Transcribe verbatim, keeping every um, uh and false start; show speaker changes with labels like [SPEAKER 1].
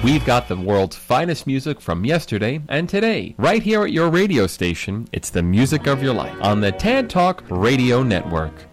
[SPEAKER 1] We've got the world's finest music from yesterday and today. Right here at your radio station, it's the music of your life on the Tan Talk Radio Network.